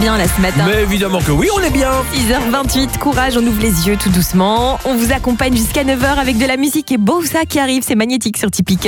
Bien là ce matin. Mais évidemment que oui, on est bien. 6h28, courage, on ouvre les yeux tout doucement. On vous accompagne jusqu'à 9h avec de la musique et Bowsa qui arrive, c'est magnétique sur Typique.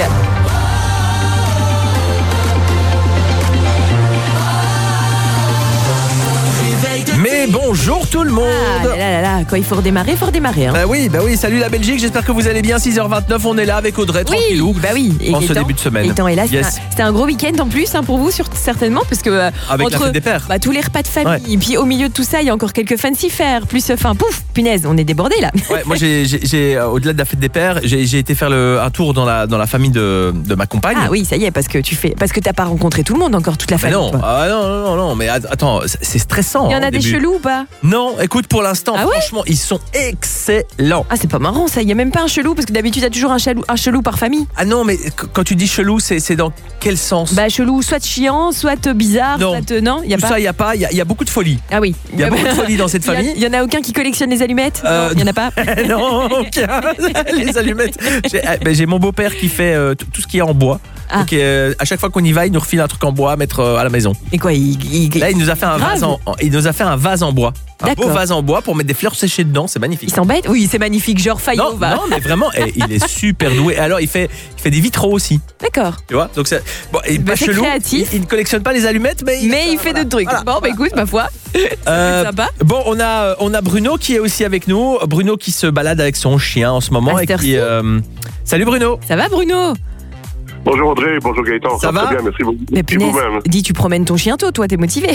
Mais bonjour tout le monde. Ah là là là, quand il faut redémarrer, hein. Bah oui, salut la Belgique, j'espère que vous allez bien. 6h29, on est là avec Audrey, tranquillou. Bah oui, en ce début de semaine. Et là, Yes. c'était un gros week-end en plus pour vous, certainement, parce que Avec entre la fête des pères. tous les repas de famille, et puis au milieu de tout ça, il y a encore quelques fancy faire, plus punaise, on est débordés là. Ouais, moi j'ai au-delà de la fête des pères, j'ai été faire un tour dans la famille de ma compagne. Ah oui, ça y est, parce que t'as pas rencontré tout le monde encore, toute la famille. Non, mais attends, c'est stressant. Il y en a des chelous ou pas? Non, écoute, pour l'instant, Ah ouais, franchement, ils sont excellents. Ah, c'est pas marrant ça, il y a même pas un chelou, parce que d'habitude, il y a toujours un chelou par famille. Ah non, mais quand tu dis chelou, c'est dans quel sens? Bah chelou, soit chiant, soit bizarre, Non. soit non, il y a Tout pas. ça, il y a pas, il y a beaucoup de folie. Ah oui. Il y a beaucoup de folie dans cette famille. Il y en a aucun qui collectionne les allumettes? Non, il y en a pas. Non, aucun. Les allumettes. J'ai mon beau-père qui fait tout ce qui est en bois. Ah. Donc à chaque fois qu'on y va, il nous refile un truc en bois à mettre à la maison. Et quoi, Là, il nous a fait un vase un vase en bois. Un beau D'accord. vase en bois pour mettre des fleurs séchées dedans, c'est magnifique. il s'embête? Oui, c'est magnifique, genre Fayot Non, va. non, mais vraiment, il est super doué. Alors, il fait des vitraux aussi, D'accord. tu vois. Donc il est pas c'est chelou. créatif. Il ne collectionne pas les allumettes, mais Il fait d'autres trucs. Voilà. Bon, bah écoute, ma foi. C'est sympa. Bon, on a Bruno qui est aussi avec nous. Bruno qui se balade avec son chien en ce moment et qui. Salut Bruno. Ça va, Bruno? Bonjour Audrey, bonjour Gaëtan. Ça va très bien, merci beaucoup. Mais Et punaise, vous-même? dis, tu promènes ton chien tôt, toi, t'es motivé.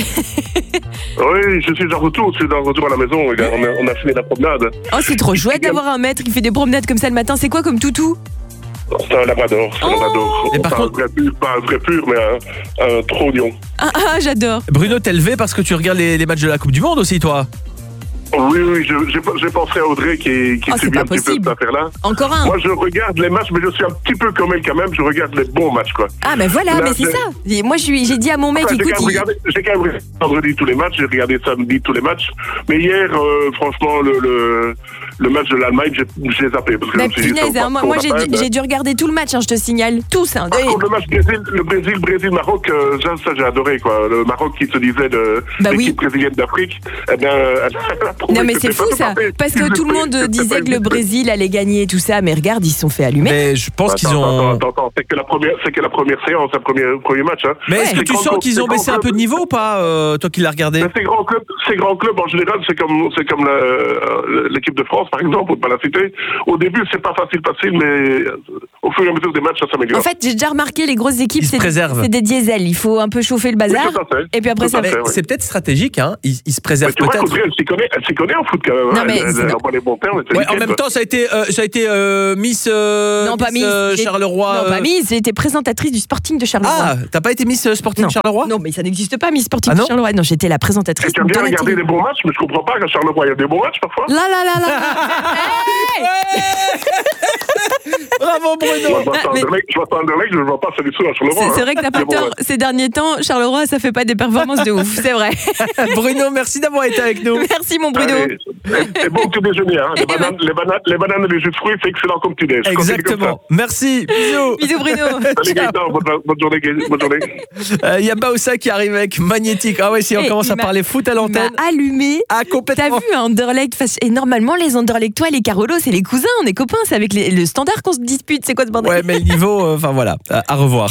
Oui, je suis en retour à la maison. On a fini la promenade. Oh, c'est trop chouette d'avoir un maître qui fait des promenades comme ça le matin. C'est quoi comme toutou? C'est un labrador. Et par Pas contre- un vrai pur, mais un trop lion. Ah, j'adore. Bruno, t'es levé parce que tu regardes les matchs de la Coupe du Monde aussi, toi. Oui, j'ai pensé à Audrey qui Oh, c'est subit pas un petit peu possible. cette affaire-là. Encore un. Moi, je regarde les matchs, mais je suis un petit peu comme elle quand même. Je regarde les bons matchs, quoi. Ah, mais voilà, Là, mais c'est je- ça. Et moi, j'ai dit à mon mec, Enfin, écoute, j'ai quand même regardé vendredi tous les matchs, j'ai regardé samedi tous les matchs. Mais hier, franchement, le match de l'Allemagne, j'ai zappé. Parce que bah, je me suis dit, punaise, ça vaut hein, pas moi trop la peine. j'ai dû regarder tout le match, je te signale. Tous, hein. Par contre, le match Brésil-Maroc, ça j'ai adoré, quoi. Le Maroc qui se disait de Bah l'équipe oui. brésilienne d'Afrique, eh bien, elle a prouvé Non, mais que c'est fou pas ça. parfait. Parce que tout le monde disait que le Brésil allait gagner et tout ça, mais regarde, ils se sont fait allumer. Mais je pense qu'ils ont. Attends, c'est que la première séance, le premier match. Hein. Mais est-ce Ouais. que tu sens qu'ils ont baissé un peu de niveau ou pas, toi qui l'as regardé? Mais ces grands clubs en général, c'est comme l'équipe de France, par exemple, pour ne pas la citer. Au début, c'est pas facile, mais au fur et à mesure des matchs, ça s'améliore. En fait, j'ai déjà remarqué, les grosses équipes, Ils se préservent. c'est des diesels. Il faut un peu chauffer le bazar. Oui, tout à fait. Et puis après, Tout ça à fait, va. oui. C'est peut-être stratégique, hein. Ils se préservent Mais tu vois, peut-être. Audrey, elle s'y connaît en foot quand même. Non, mais elle c'est- envoie les bons termes. Ouais, en même temps, ça a été Miss. Non, pas Miss, Miss. Charleroi. Non, pas Miss, j'étais présentatrice du Sporting de Charleroi. Ah, t'as pas été Miss Sporting Non. Charleroi? Non, mais ça n'existe pas, Miss Sporting Ah de non Charleroi. Non, j'étais la présentatrice Tu as bien de la regardé télé. les bons matchs, mais je comprends pas qu'à Charleroi, il y a des bons matchs parfois. Là, là, là, là. Bravo Bruno. Je vois Ah, mais- pas Anderlecht, je ne vois pas celui à Charleroi. C'est vrai que t'as pas Mais bon, tort. Ces derniers temps, Charleroi, ça fait pas des performances de ouf. C'est vrai. Bruno, merci d'avoir été avec nous. Merci, mon Bruno. Allez, et bon petit déjeuner. Hein. Les bananes et les jus de fruits, c'est excellent comme petit déj. Exactement. Merci. Bisous. Bisous, Bruno. Salut Gaëtan, bonne journée. Bonne journée. Il y a Bowsa qui arrive avec Magnétique. Ah ouais, si on Et commence il à m'a- parler foot à Il l'antenne. m'a allumé. Ah, T'as complètement. vu un Anderlecht face... Et normalement, les Anderlechtois et les Carolo, c'est les cousins, on est copains. C'est avec le Standard qu'on se dispute. C'est quoi ce bordel? Ouais, mais le niveau, enfin voilà, à revoir.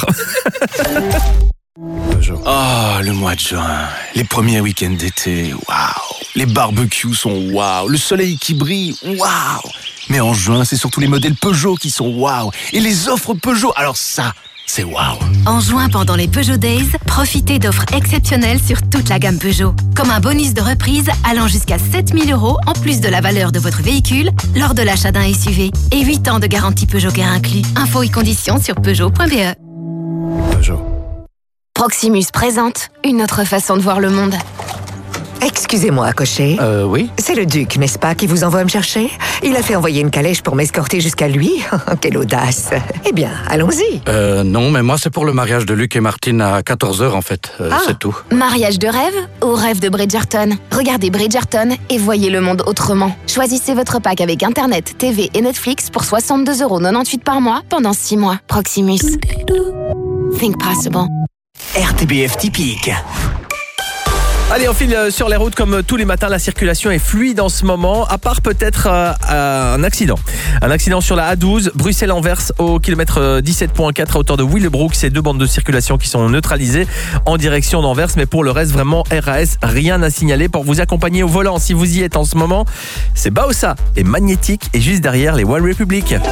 Ah, le mois de juin, les premiers week-ends d'été, waouh. Les barbecues sont waouh, le soleil qui brille, waouh. Mais en juin, c'est surtout les modèles Peugeot qui sont waouh. Et les offres Peugeot, alors ça, c'est waouh. En juin, pendant les Peugeot Days, profitez d'offres exceptionnelles sur toute la gamme Peugeot. Comme un bonus de reprise allant jusqu'à 7 000 € en plus de la valeur de votre véhicule lors de l'achat d'un SUV. Et 8 ans de garantie Peugeot Care inclus. Infos et conditions sur Peugeot.be. Peugeot. Proximus présente une autre façon de voir le monde. Excusez-moi, cocher. Oui. C'est le duc, n'est-ce pas, qui vous envoie me chercher? Il a fait envoyer une calèche pour m'escorter jusqu'à lui. Quelle audace. Eh bien, allons-y. Non, mais moi c'est pour le mariage de Luc et Martine à 14h en fait, c'est tout. Mariage de rêve ou rêve de Bridgerton? Regardez Bridgerton et voyez le monde autrement. Choisissez votre pack avec Internet, TV et Netflix pour 62,98 € par mois pendant 6 mois. Proximus. Think possible. RTBF typique. Allez, on file sur les routes comme tous les matins. La circulation est fluide en ce moment, à part peut-être un accident. Un accident sur la A12, Bruxelles-Anvers au kilomètre 17.4 à hauteur de Willebroek. C'est 2 bandes de circulation qui sont neutralisées en direction d'Anvers. Mais pour le reste, vraiment, RAS, rien à signaler. Pour vous accompagner au volant, si vous y êtes en ce moment, c'est Baossa et Magnétique. Et juste derrière, les One Republic.